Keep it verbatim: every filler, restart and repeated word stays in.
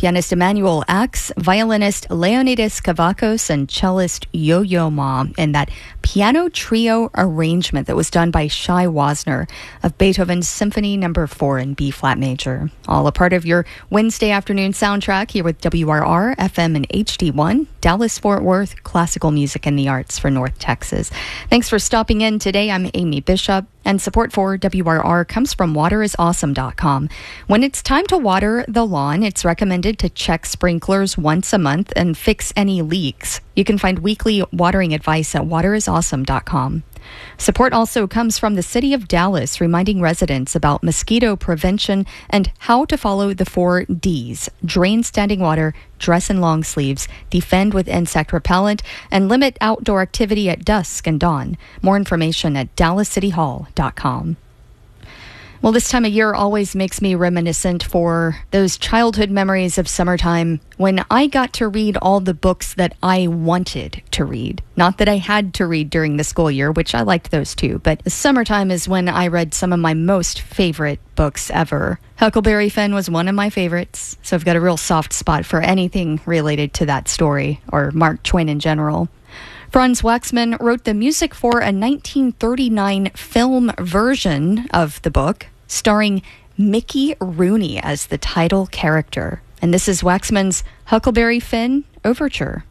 pianist Emmanuel Axe, violinist Leonidas Kavakos, and cellist Yo-Yo Ma in that piano trio arrangement that was done by Shai Wasner of Beethoven's Symphony Number four in B-flat major. All a part of your Wednesday afternoon soundtrack here with W R R, F M and H D one, Dallas-Fort Worth, classical music and the arts for North Texas. Thanks for stopping in today. I'm Amy Bishop, and support for W R R comes from water is awesome dot com. When it's time to water the lawn, it's recommended to check sprinklers once a month and fix any leaks. You can find weekly watering advice at water is awesome dot com. Support also comes from the City of Dallas, reminding residents about mosquito prevention and how to follow the four Ds: drain standing water, dress in long sleeves, defend with insect repellent, and limit outdoor activity at dusk and dawn. More information at dallas city hall dot com. Well, this time of year always makes me reminiscent for those childhood memories of summertime when I got to read all the books that I wanted to read. Not that I had to read during the school year, which I liked those too, but the summertime is when I read some of my most favorite books ever. Huckleberry Finn was one of my favorites, so I've got a real soft spot for anything related to that story, or Mark Twain in general. Franz Waxman wrote the music for a nineteen thirty-nine film version of the book, starring Mickey Rooney as the title character. And this is Waxman's Huckleberry Finn Overture.